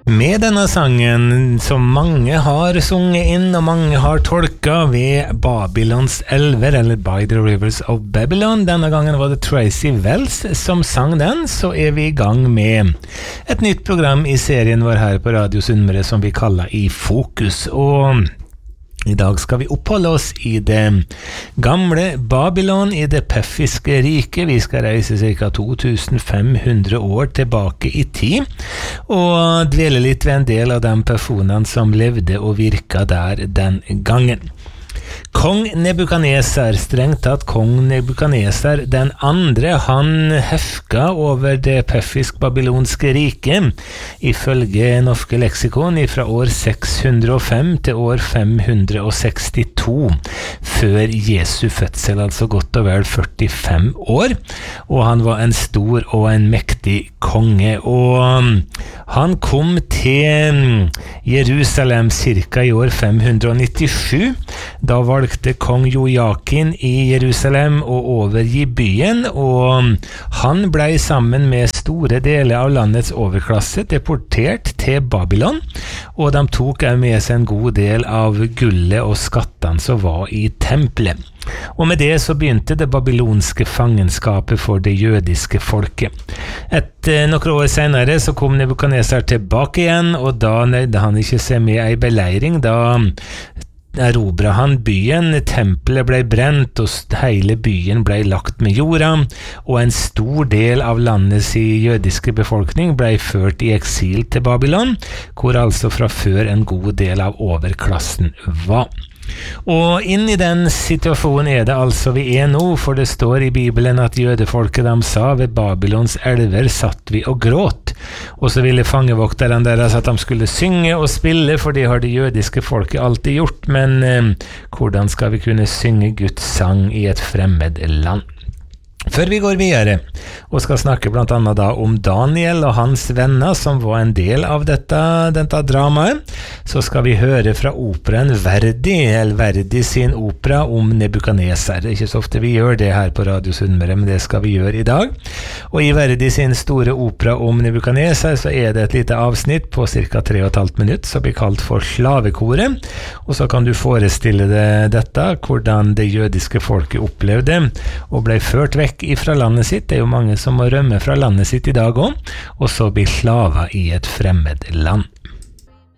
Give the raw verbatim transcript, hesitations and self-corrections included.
Med denne sangen som mange har sunget inn og mange har tolket ved Babylons elver, eller By the Rivers of Babylon. Denne gangen var det Tracy Wells som sang den, så er vi i gang med et nytt program i serien vår her på Radio Sunnmøre som vi kaller I Fokus. Og i dag skal vi oppholde oss i det gamle Babylon, i det perfiske riket. Vi skal reise ca. to tusen fem hundre år tilbake i tid, og dvele litt ved en del av de personene som levde og virket der den gangen. Kong Nebukadnesar, strengt tatt kong Nebukadnesar den andre, han hefka over det perfisk-babylonske riket, ifølge norske leksikon, fra år seks hundre og fem til år fem hundre og sekstito, før Jesu fødsel, altså godt og vel førtifem år, og han var en stor og en mektig konge, og han kom til Jerusalem cirka i år fem hundre og nittisju. Da valgte kong Joakim i Jerusalem å overgi byen, og han ble sammen med store deler av landets overklasse deportert til Babylon, og de tok med seg en god del av gullet og skattene som var i tempelet. Og med det så begynte det babylonske fangenskapet for det jødiske folket. Etter noen år senere så kom Nebukadnesar tilbake igjen, og da nøyde han ikke seg med ei beleiring. Da erobret han byen, tempelet ble brent, og hele byen ble lagt med jorda, og en stor del av landets jødiske befolkning ble ført i eksil til Babylon, hvor altså fra før en god del av overklassen var. Og inn i den situasjonen er det altså vi er nå, for det står i Bibelen at jødefolket de sa ved Babylons elver satt vi og gråt, og så ville fangevokterne deres at de skulle synge og spille, for det har det jødiske folket alltid gjort, men eh, hvordan skal vi kunne synge Guds sang i et fremmed land? Før vi går videre og skal snakke blant annet da om Daniel og hans venner som var en del av dette, dette dramaet, så skal vi høre fra operaen Verdi, eller Verdi sin opera om Nebukadnesar. Det er ikke så ofte vi gjør det her på Radio Sunnmøre, men det skal vi gjøre i dag. Og i Verdi sin store opera om Nebukadnesar så er det et lite avsnitt på cirka tre og et halvt minutt som blir kalt for Slavekoret, og så kan du forestille deg dette, hvordan det jødiske folket opplevde og ble ført vekk fra landet sitt. Det er jo mange som må rømme fra landet sitt i dag også, og så bli slaver i et fremmed land.